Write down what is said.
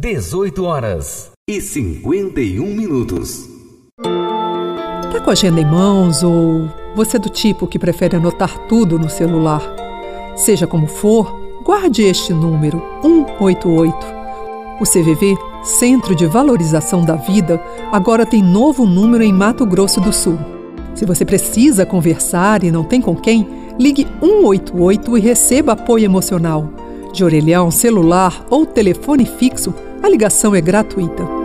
18h51. Tá com a agenda em mãos ou você é do tipo que prefere anotar tudo no celular? Seja como for, guarde este número, 188. O CVV, Centro de Valorização da Vida, agora tem novo número em Mato Grosso do Sul. Se você precisa conversar e não tem com quem, ligue 188 e receba apoio emocional. De orelhão, celular ou telefone fixo, a ligação é gratuita.